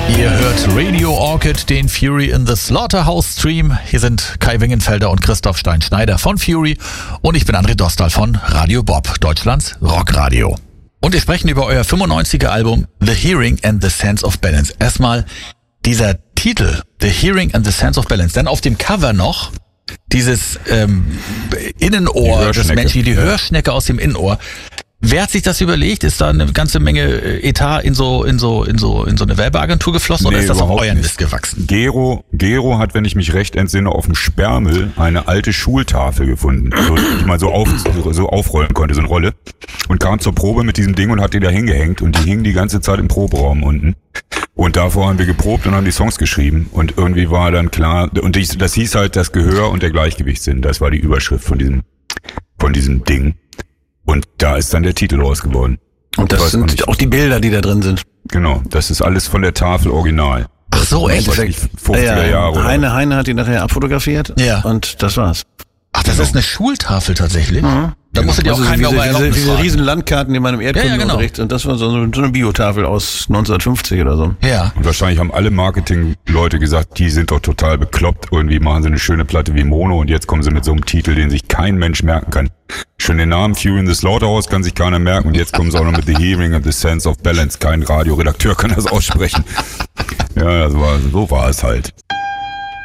Ihr hört Radio Orchid, den Fury in the Slaughterhouse Stream. Hier sind Kai Wingenfelder und Christoph Stein-Schneider von Fury und ich bin André Dostal von Radio Bob, Deutschlands Rockradio. Und wir sprechen über euer 95er Album The Hearing and the Sense of Balance. Erstmal dieser Titel, The Hearing and the Sense of Balance, dann auf dem Cover noch dieses Innenohr des Menschen, die Hörschnecke aus dem Innenohr. Wer hat sich das überlegt? Ist da eine ganze Menge Etat in so eine Werbeagentur geflossen oder ist das auf euren Mist gewachsen? Gero hat, wenn ich mich recht entsinne, auf dem Sperrmüll eine alte Schultafel gefunden, die man so aufrollen konnte, so eine Rolle, und kam zur Probe mit diesem Ding und hat die da hingehängt und die hing die ganze Zeit im Proberaum unten. Und davor haben wir geprobt und haben die Songs geschrieben und irgendwie war dann klar, und das hieß halt das Gehör und der Gleichgewichtssinn, das war die Überschrift von diesem Ding. Und da ist dann der Titel raus geworden. Und das sind auch die Bilder, die da drin sind. Genau, das ist alles von der Tafel original. Ach so, echt? 50er Jahre. Heine hat die nachher abfotografiert. Ja. Und das war's. Ach, das ist eine Schultafel tatsächlich? Mhm. Da musst du dir auch keinen mehr diese riesen Landkarten, die man im Erdkundeunterricht, und das war so eine Biotafel aus 1950 oder so. Ja. Und wahrscheinlich haben alle Marketing-Leute gesagt, die sind doch total bekloppt, irgendwie machen sie eine schöne Platte wie Mono und jetzt kommen sie mit so einem Titel, den sich kein Mensch merken kann. Schon den Namen Fury in the Slaughterhouse kann sich keiner merken und jetzt kommen sie auch noch mit The Hearing and the Sense of Balance. Kein Radioredakteur kann das aussprechen. Ja, so war es halt.